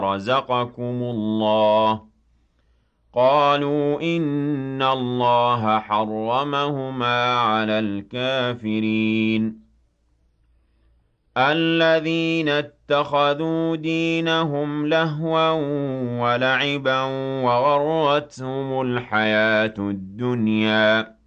رَزَقَكُمُ اللَّهُ قَالُوا إِنَّ اللَّهَ حَرَّمَهُمَا عَلَى الْكَافِرِينَ الَّذِينَ اتَّخَذُوا دِينَهُمْ لَهْوًا وَلَعِبًا وَغَرَّتْهُمُ الْحَيَاةُ الدُّنْيَا